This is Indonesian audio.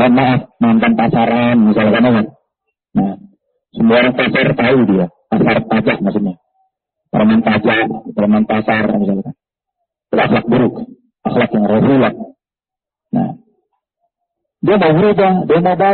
maaf, mantan pasaran misalkan ya. Nah, semua orang pasar tahu dia, pasar pajak maksudnya. Preman pajak, preman pasar misalkan. Akhlak buruk, akhlak yang rohulak. Nah, dia mau berubah, dia mau baik.